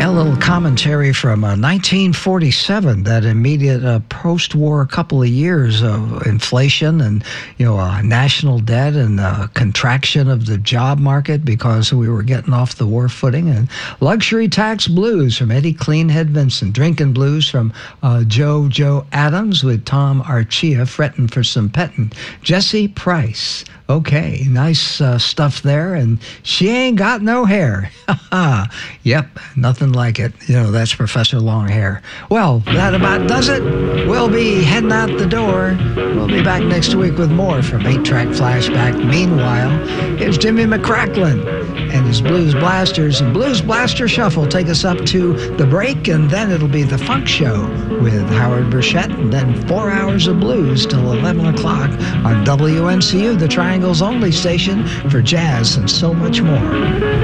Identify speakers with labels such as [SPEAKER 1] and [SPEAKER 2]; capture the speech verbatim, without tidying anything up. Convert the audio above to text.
[SPEAKER 1] Yeah, a little commentary from uh, nineteen forty-seven, that immediate uh, post-war couple of years of inflation and, you know, uh, national debt and uh, contraction of the job market because we were getting off the war footing, and luxury tax blues from Eddie Cleanhead Vincent, drinking blues from uh, Joe Joe Adams with Tom Archia, fretting for some petting, Jesse Price. Okay, nice uh, stuff there, and she ain't got no hair. Yep, nothing like it. You know, that's Professor Longhair. Well, that about does it. We'll be heading out the door. We'll be back next week with more from eight track Flashback. Meanwhile, here's Jimmy McCracklin and his Blues Blasters, and Blues Blaster Shuffle take us up to the break, and then it'll be the Funk Show with Howard Burchett, and then four hours of blues till eleven o'clock on W N C U, the Triangle's only station for jazz and so much more.